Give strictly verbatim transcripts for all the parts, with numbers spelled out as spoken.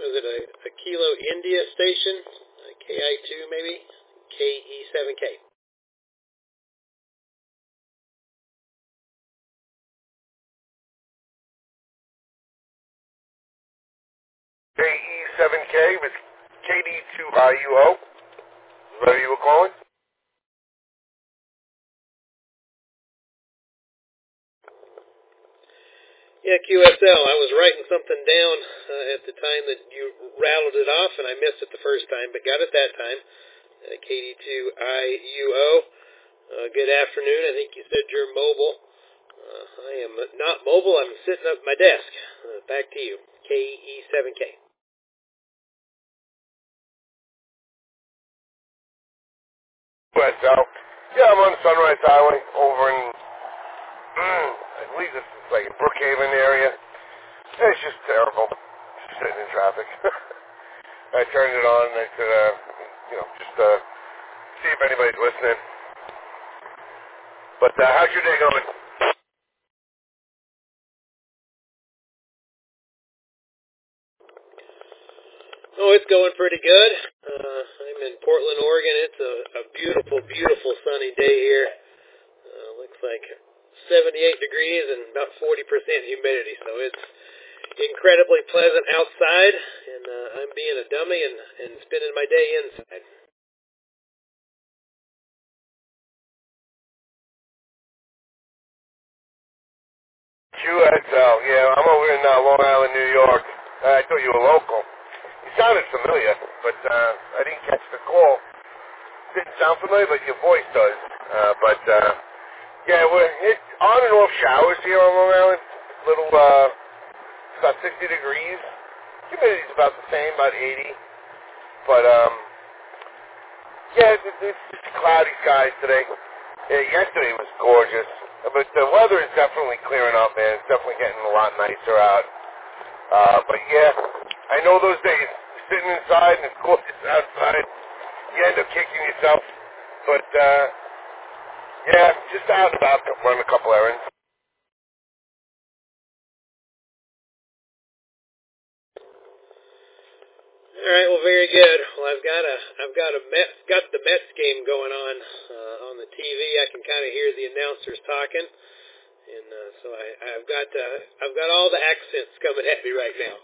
Was it a, a Kilo India station? Uh, K I two maybe? K E seven K. K E seven K with K D two I U O. Is that who you were calling? Yeah, Q S L. I was writing something down uh, at the time that you rattled it off, and I missed it the first time, but got it that time. Uh, K D two I U O. Uh, good afternoon. I think you said you're mobile. Uh, I am not mobile. I'm sitting up at my desk. Uh, back to you. K E seven K. Q S L. Yeah, I'm on Sunrise Highway over in, mm, I believe this is like Brookhaven area. It's just terrible. Just sitting in traffic. I turned it on and I said, uh, you know, just uh, see if anybody's listening. But uh, how's your day going? Oh, it's going pretty good. Uh, I'm in Portland, Oregon. It's a, a beautiful, beautiful sunny day here. Uh, looks like seventy-eight degrees and about forty percent humidity, so it's incredibly pleasant outside, and uh, I'm being a dummy and, and spending my day inside. Q S L, yeah, I'm over in uh, Long Island, New York. Uh, I thought you were local. You sounded familiar, but uh, I didn't catch the call. Didn't sound familiar, but your voice does. Uh, but, uh, yeah, we're hit on and off showers here on Long Island. Little, uh, it's about sixty degrees. Humidity's about the same, about eighty. But, um, yeah, it's, it's just cloudy skies today. Yeah, yesterday was gorgeous. But the weather is definitely clearing up, man. It's definitely getting a lot nicer out. Uh, but yeah, I know those days. Sitting inside and it's gorgeous outside. You end up kicking yourself. But, uh, yeah, just out and about, run a couple errands. All right, well, very good. Well, I've got a, I've got a Mets, got the Mets game going on uh, on the T V. I can kind of hear the announcers talking, and uh, so I, I've got, uh, I've got all the accents coming at me right now.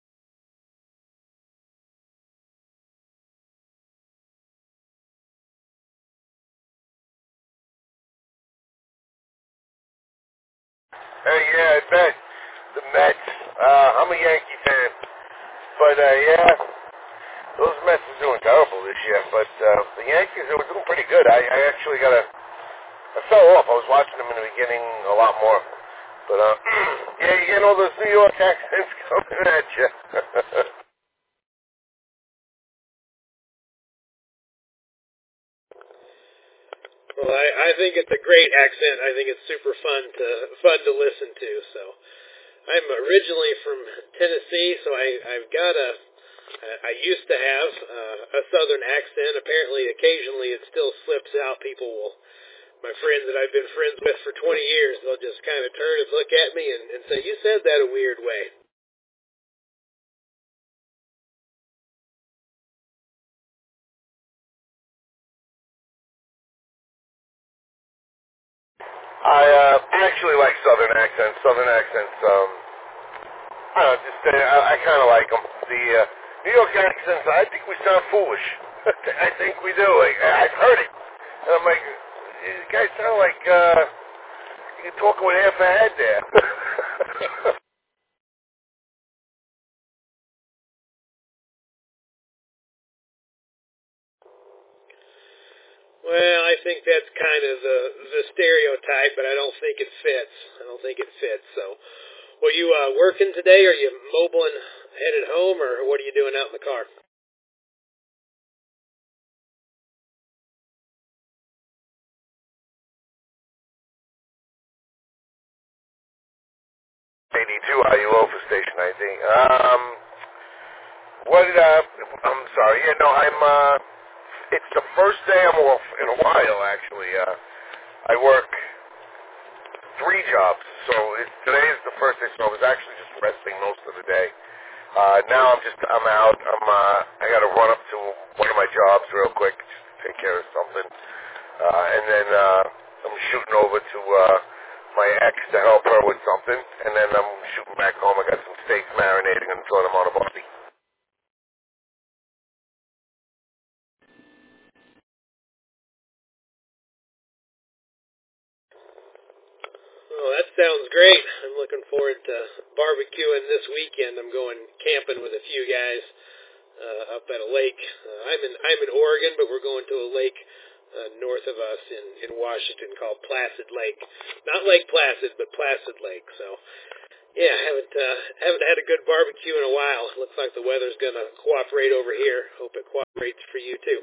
Hey, yeah, I bet. The Mets. Uh, I'm a Yankee fan. But, uh, yeah, those Mets are doing terrible this year. But uh, the Yankees are doing pretty good. I, I actually got a... I fell off. I was watching them in the beginning a lot more. But, uh, yeah, you getting all those New York accents coming at you. Well, I, I think it's a great accent. I think it's super fun to fun to listen to. So, I'm originally from Tennessee, so I, I've got a. I used to have uh, a southern accent. Apparently, occasionally it still slips out. People will, my friends that I've been friends with for twenty years, they'll just kind of turn and look at me and, and say, "You said that a weird way." I uh, actually like Southern accents. Southern accents, um, I don't know, just, uh, I, I kind of like them. The uh, New York accents, I think we sound foolish. I think we do. Like, I- I've heard it. And I'm like, you guys sound like uh, you're talking with half a head there. Well, I think that's kind of the the stereotype, but I don't think it fits. I don't think it fits. So, were you uh, working today? Are you mobile and headed home, or what are you doing out in the car? eighty-two I U O for station I D. Um, what, uh, I'm sorry. Yeah, no, I'm, uh, it's the first day I'm off in a while, actually. Uh, I work three jobs, so it, today is the first day, so I was actually just resting most of the day. Uh, now I'm just, I'm out. I'm, uh, I got to run up to one of my jobs real quick, just to take care of something. Uh, and then, uh, I'm shooting over to, uh, my ex to help her with something. And then I'm shooting back home. I got some steaks marinating and throwing them on a barbie. Well, that sounds great. I'm looking forward to barbecuing this weekend. I'm going camping with a few guys uh, up at a lake. Uh, I'm in I'm in Oregon, but we're going to a lake uh, north of us in, in Washington called Placid Lake. Not Lake Placid, but Placid Lake. So, yeah, haven't uh, haven't had a good barbecue in a while. Looks like the weather's going to cooperate over here. Hope it cooperates for you too.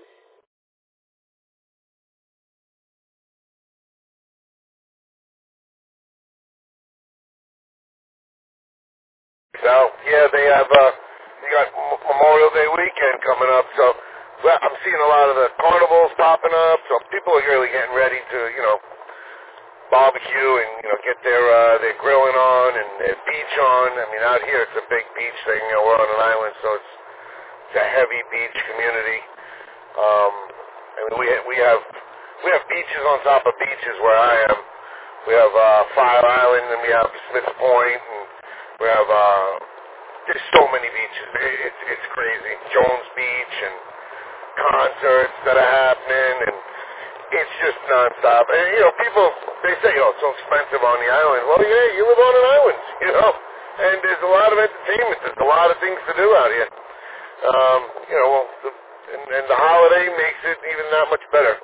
So, yeah, they have, uh, you got M- Memorial Day weekend coming up, so well, I'm seeing a lot of the carnivals popping up, so people are really getting ready to, you know, barbecue and, you know, get their, uh, their grilling on and their beach on. I mean, out here it's a big beach thing, you know, we're on an island, so it's, it's a heavy beach community. Um, I mean, we, we have, we have beaches on top of beaches where I am. We have, uh, Fire Island and we have Smith Point and we have, uh, there's so many beaches. It, it's it's crazy. Jones Beach and concerts that are happening, and it's just nonstop. And you know, people they say, "Oh, it's so expensive on the island." Well, yeah, you live on an island, you know, and there's a lot of entertainment. There's a lot of things to do out here. Um, you know, well, the, and, and the holiday makes it even that much better.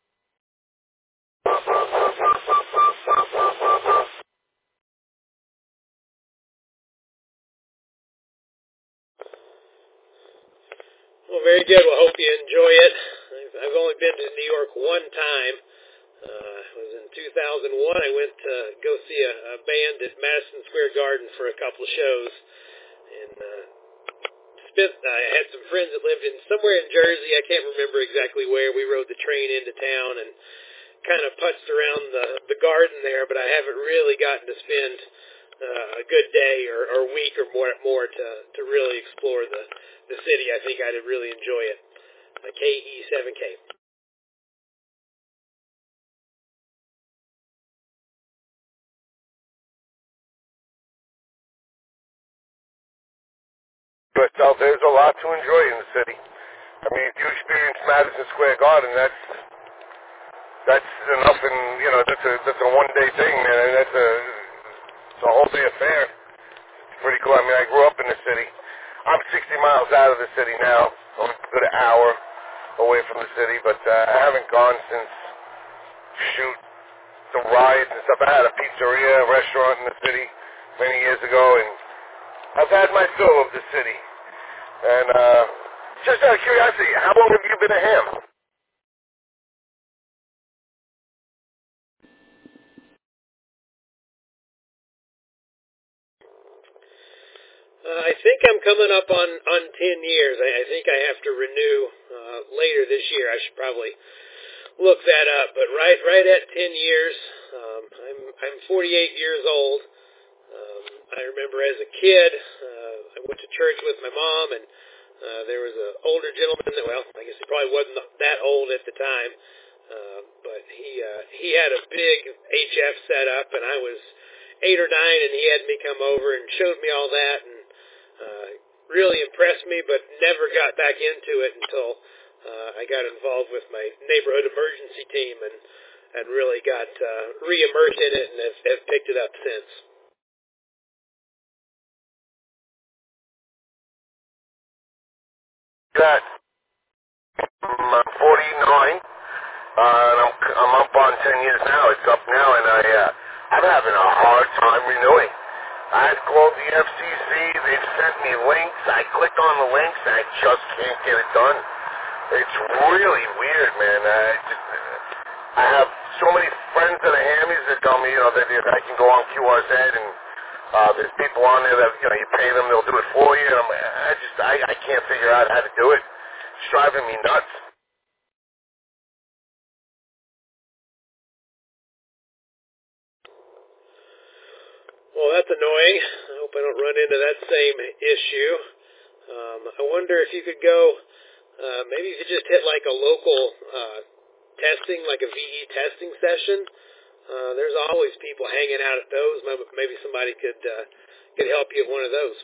Well, very good. Well, hope you enjoy it. I've, I've only been to New York one time. Uh, it was in two thousand one. I went to go see a, a band at Madison Square Garden for a couple of shows, and uh, spent. I had some friends that lived in somewhere in Jersey. I can't remember exactly where. We rode the train into town and kind of putzed around the the garden there, but I haven't really gotten to spend uh, a good day or, or week or more more to to really explore the the city. I think I'd really enjoy it. Uh, K E seven K. But uh, there's a lot to enjoy in the city. I mean, if you experience Madison Square Garden, that's that's enough, and you know that's a that's a one day thing, man. And that's a it's a whole day affair. It's pretty cool. I mean, I grew up in the city. I'm sixty miles out of the city now, I'm a good hour away from the city, but uh, I haven't gone since shoot the riots and stuff. I had a pizzeria, a restaurant in the city many years ago, and I've had my fill of the city. And uh, just out of curiosity, how long have you been a ham? Uh, I think I'm coming up on, on ten years. I, I think I have to renew uh, later this year. I should probably look that up. But right right at ten years, um, I'm I'm forty-eight years old. Um, I remember as a kid, uh, I went to church with my mom, and uh, there was an older gentleman that, well, I guess he probably wasn't that old at the time, uh, but he uh, he had a big H F set up, and I was eight or nine, and he had me come over and showed me all that, and uh, really impressed me, but never got back into it until uh, I got involved with my neighborhood emergency team and and really got uh, re-immersed in it and have, have picked it up since. That I'm forty-nine, uh, and I'm I'm up on ten years now. It's up now, and I uh, I'm having a hard time renewing. I've called the F C C. They've sent me links. I clicked on the links, and I just can't get it done. It's really weird, man. I just I have so many friends that are hammies that tell me, you know, that if I can go on Q R Z and uh, there's people on there that, you know, you pay them, they'll do it for you. And I'm, I just, I, I can't figure out how to do it. It's driving me nuts. Well, that's annoying. I hope I don't run into that same issue. Um, I wonder if you could go, uh, maybe you could just hit like a local uh, testing, like a V E testing session. Uh, there's always people hanging out at those. Maybe, maybe somebody could uh, could help you at one of those.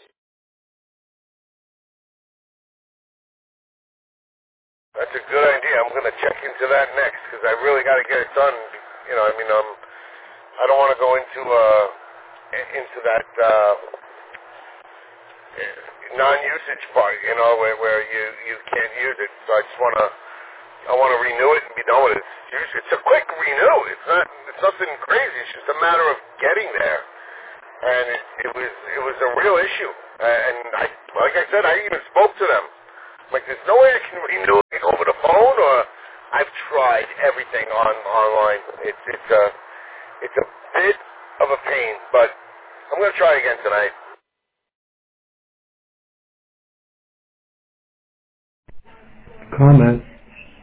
That's a good idea. I'm going to check into that next because I really got to get it done. You know, I mean, um, I don't want to go into uh, into that uh, non-usage part. You know, where where you you can't use it. So I just want to I want to renew it and be done with it. It's, usually, it's a quick renew. It's not it's nothing crazy. It's just a matter of getting there. And it, it was it was a real issue. Uh, and I, like I said, I even spoke to them. Like, there's no way I can renew it over the phone, or I've tried everything on online. It's it's a it's a bit of a pain, but I'm gonna try again tonight. Comment.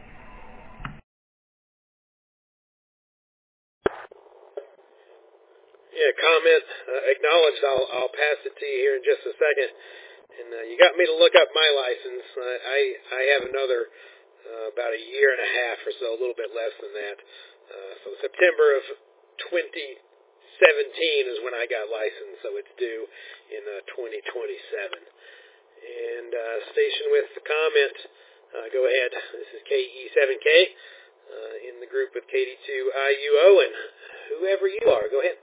Yeah, comment, uh, acknowledged. I'll I'll pass it to you here in just a second. And uh, you got me to look up my license. Uh, I I have another uh, about a year and a half or so, a little bit less than that. Uh, so September of twenty seventeen is when I got licensed, so it's due in uh, twenty twenty-seven. And uh, station with the comment. Uh, go ahead. This is K E seven K uh, in the group with K D two I U O, and whoever you are, go ahead.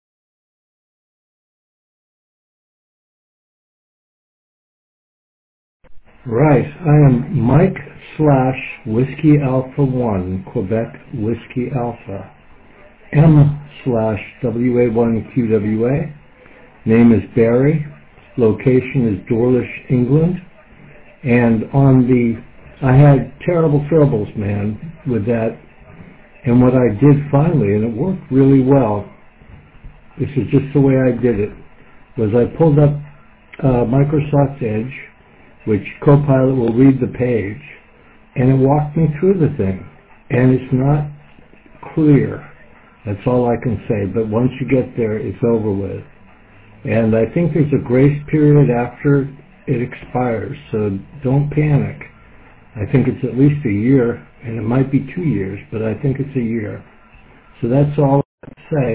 Right. I am Mike slash Whiskey Alpha one, Quebec Whiskey Alpha. M slash W A one Q W A. Name is Barry. Location is Dawlish, England. And on the, I had terrible troubles, man, with that. And what I did finally, and it worked really well, this is just the way I did it, was I pulled up uh, Microsoft Edge, which Copilot will read the page, and it walked me through the thing. And it's not clear. That's all I can say. But once you get there, it's over with. And I think there's a grace period after it expires, so don't panic. I think it's at least a year, and it might be two years, but I think it's a year. So that's all I have to say.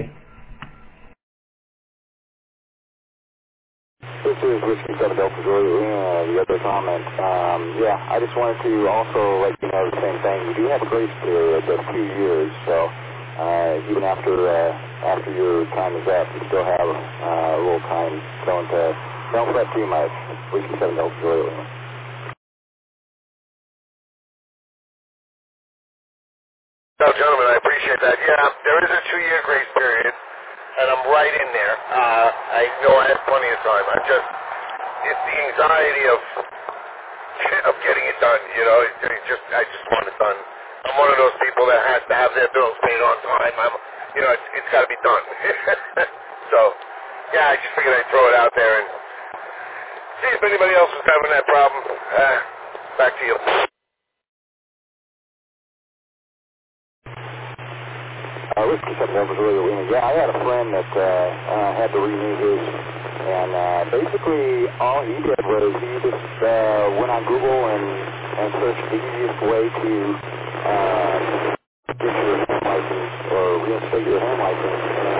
This is Whiskey seven Delta Juliet, uh, the other comment. Um, yeah, I just wanted to also let you know the same thing. You do have a grace period of two years, so uh, even after uh, after your time is up, you still have uh, a little time. Don't, uh, don't fret too much. Whiskey seven Delta Juliet. No, gentlemen, I appreciate that. Yeah, there is a two-year grace period, and I'm right in there. Uh, I know I have plenty of time. I just, it's the anxiety of of getting it done. You know, it, it just, I just want it done. I'm one of those people that has to have their bills paid on time. I'm, you know, it's, it's got to be done. So, yeah, I just figured I'd throw it out there and see if anybody else is having that problem. Uh, back to you. Uh, Whiskey seven Delta Juliet. Yeah, I had a friend that uh, uh, had to renew his, and uh, basically all he did was he just uh, went on Google and, and searched the easiest way to uh, get your ham license or reinstate your ham license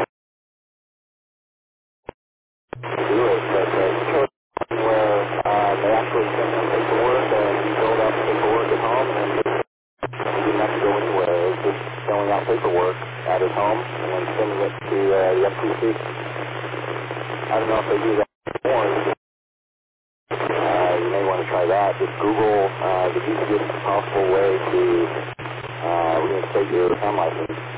and do it. But uh, he chose one where uh, they actually sent him paperwork and he filled out the paperwork at home and then he didn't have to go anywhere. It was just filling out paperwork at his home and then sending it to uh, the F T C. I don't know if they do that anymore. Uh, you may want to try that. Just Google uh, the easiest possible way to uh, reinstate your ham license.